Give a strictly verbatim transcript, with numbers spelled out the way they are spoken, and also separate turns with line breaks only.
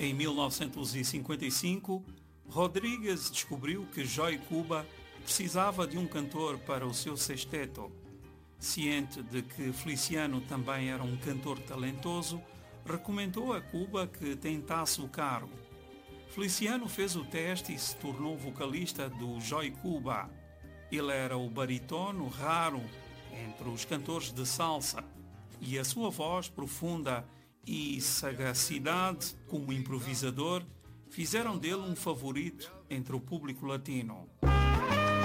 Em mil novecentos e cinquenta e cinco, Rodrigues descobriu que Joy Cuba precisava de um cantor para o seu sexteto. Ciente de que Feliciano também era um cantor talentoso, recomendou a Cuba que tentasse o cargo. Feliciano fez o teste e se tornou vocalista do Joy Cuba. Ele era o baritono raro entre os cantores de salsa e a sua voz profunda e sagacidade como improvisador fizeram dele um favorito entre o público latino.